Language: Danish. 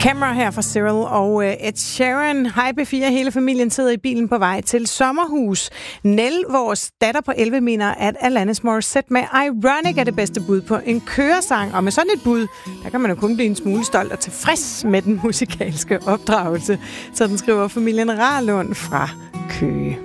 Camera her fra Cyril og Ed Sheeran. Hej B4, hele familien sidder i bilen på vej til sommerhus. Nell, vores datter på 11, mener, at Alanis Morissette med Ironic er det bedste bud på en køresang. Og med sådan et bud, der kan man jo kun blive en smule stolt og tilfreds med den musikalske opdragelse. Sådan skriver familien Rarlund fra Køge.